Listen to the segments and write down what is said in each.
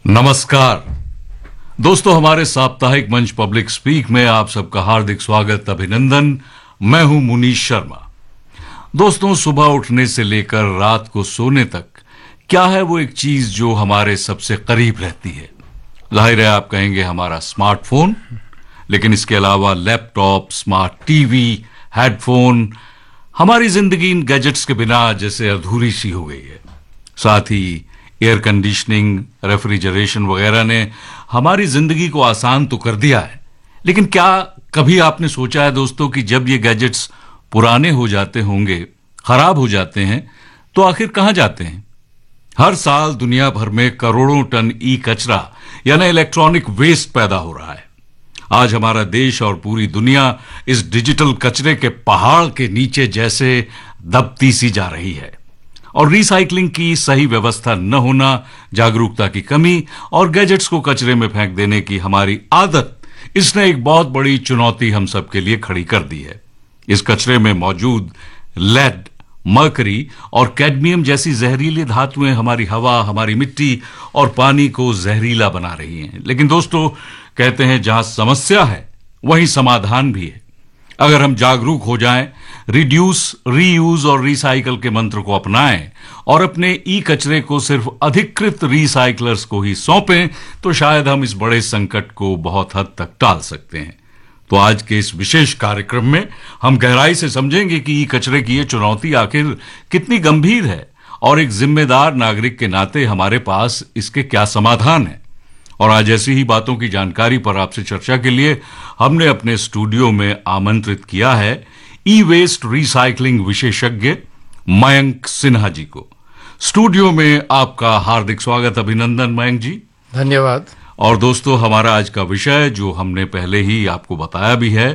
नमस्कार दोस्तों, हमारे साप्ताहिक मंच पब्लिक स्पीक में आप सबका हार्दिक स्वागत, अभिनंदन। मैं हूं मुनीश शर्मा। दोस्तों, सुबह उठने से लेकर रात को सोने तक क्या है वो एक चीज जो हमारे सबसे करीब रहती है? जाहिर है आप कहेंगे हमारा स्मार्टफोन, लेकिन इसके अलावा लैपटॉप, स्मार्ट टीवी, हेडफोन, हमारी जिंदगी इन गैजेट्स के बिना जैसे अधूरी सी हो गई है। साथ ही एयर कंडीशनिंग, रेफ्रिजरेशन वगैरह ने हमारी जिंदगी को आसान तो कर दिया है, लेकिन क्या कभी आपने सोचा है दोस्तों कि जब ये गैजेट्स पुराने हो जाते होंगे, खराब हो जाते हैं, तो आखिर कहां जाते हैं? हर साल दुनिया भर में करोड़ों टन ई कचरा यानी इलेक्ट्रॉनिक वेस्ट पैदा हो रहा है। आज हमारा देश और पूरी दुनिया इस डिजिटल कचरे के पहाड़ के नीचे जैसे दबती सी जा रही है, और रिसाइकलिंग की सही व्यवस्था न होना, जागरूकता की कमी और गैजेट्स को कचरे में फेंक देने की हमारी आदत, इसने एक बहुत बड़ी चुनौती हम सबके लिए खड़ी कर दी है। इस कचरे में मौजूद लेड, मर्करी और कैडमियम जैसी जहरीली धातुएं हमारी हवा, हमारी मिट्टी और पानी को जहरीला बना रही हैं। लेकिन दोस्तों, कहते हैं जहां समस्या है वहीं समाधान भी है। अगर हम जागरूक हो जाएं, रिड्यूस, रीयूज और रिसाइकल के मंत्र को अपनाएं और अपने ई कचरे को सिर्फ अधिकृत रिसाइकलर्स को ही सौंपें, तो शायद हम इस बड़े संकट को बहुत हद तक टाल सकते हैं। तो आज के इस विशेष कार्यक्रम में हम गहराई से समझेंगे कि ई कचरे की ये चुनौती आखिर कितनी गंभीर है और एक जिम्मेदार नागरिक के नाते हमारे पास इसके क्या समाधान है। और आज ऐसी ही बातों की जानकारी पर आपसे चर्चा के लिए हमने अपने स्टूडियो में आमंत्रित किया है ई वेस्ट रिसाइकलिंग विशेषज्ञ मयंक सिन्हा जी को। स्टूडियो में आपका हार्दिक स्वागत, अभिनंदन मयंक जी। धन्यवाद। और दोस्तों, हमारा आज का विषय जो हमने पहले ही आपको बताया भी है,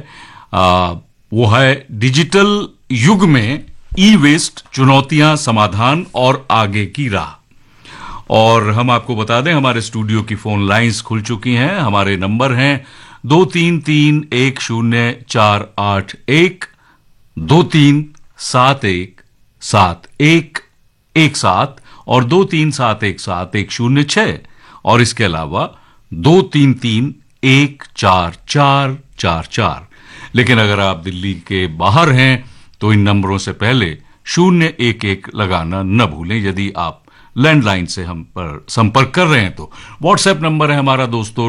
वो है डिजिटल युग में ई वेस्ट, चुनौतियां, समाधान और आगे की राह। और हम आपको बता दें, हमारे स्टूडियो की फोन लाइंस खुल चुकी हैं। हमारे नंबर हैं 23310481, 23717117 और 23717106, और इसके अलावा 23314444। लेकिन अगर आप दिल्ली के बाहर हैं तो इन नंबरों से पहले 011 लगाना न भूलें। यदि आप लैंडलाइन से हम पर संपर्क कर रहे हैं तो व्हाट्सएप नंबर है हमारा दोस्तों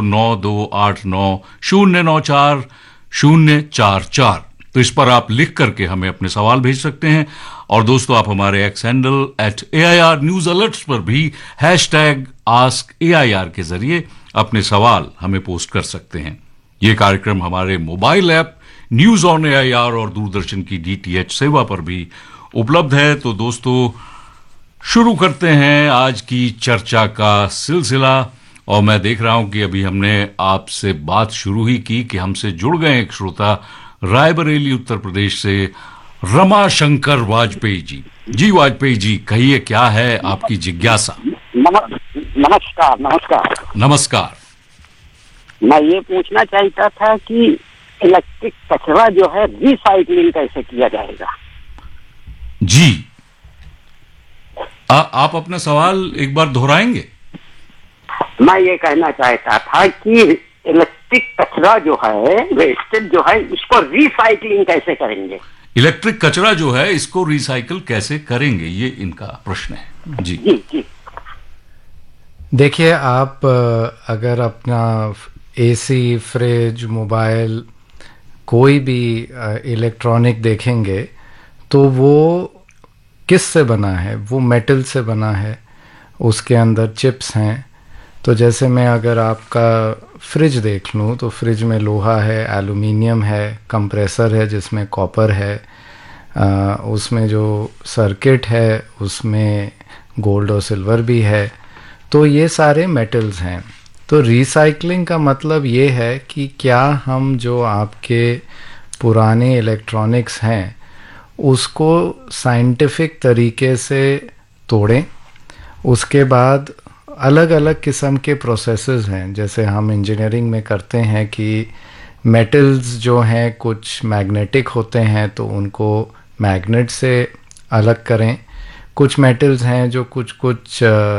9289094044। तो इस पर आप लिख करके हमें अपने सवाल भेज सकते हैं। और दोस्तों, आप हमारे x handle @AIR news alerts पर भी #AskAIR के जरिए अपने सवाल हमें पोस्ट कर सकते हैं। ये कार्यक्रम हमारे mobile app news on AIR और दूरदर्शन की DTH सेवा पर भी उपलब्ध है। तो दोस्तों, शुरू करते हैं आज की चर्चा का सिलसिला। और मैं देख रहा हूं कि अभी हमने आपसे बात शुरू ही की कि हमसे जुड़ गए एक श्रोता रायबरेली, उत्तर प्रदेश से, रमाशंकर वाजपेयी जी। जी वाजपेयी जी, कहिए क्या है आपकी जिज्ञासा? नमस्कार। नमस्कार। नमस्कार। मैं ये पूछना चाहता था कि इलेक्ट्रिक कचरा जो है रिसाइकलिंग कैसे किया जाएगा? जी, आप अपना सवाल एक बार दोहराएंगे? मैं ये कहना चाहता था कि इलेक्ट्रिक कचरा जो है, वेस्टेज जो है, इसको रिसाइकलिंग कैसे करेंगे? इलेक्ट्रिक कचरा जो है इसको रिसाइकल कैसे करेंगे, ये इनका प्रश्न है। जी जी जी। देखिए, आप अगर अपना AC, फ्रिज, मोबाइल, कोई भी इलेक्ट्रॉनिक देखेंगे तो वो किस से बना है? वो मेटल से बना है, उसके अंदर चिप्स हैं। तो जैसे मैं अगर आपका फ्रिज देख लूँ तो फ्रिज में लोहा है, एल्युमिनियम है, कंप्रेसर है जिसमें कॉपर है, उसमें जो सर्किट है उसमें गोल्ड और सिल्वर भी है। तो ये सारे मेटल्स हैं। तो रिसाइकलिंग का मतलब ये है कि क्या हम जो आपके पुराने इलेक्ट्रॉनिक्स हैं उसको साइंटिफिक तरीके से तोड़ें। उसके बाद अलग अलग किस्म के प्रोसेसेस हैं, जैसे हम इंजीनियरिंग में करते हैं कि मेटल्स जो हैं कुछ मैग्नेटिक होते हैं तो उनको मैग्नेट से अलग करें। कुछ मेटल्स हैं जो कुछ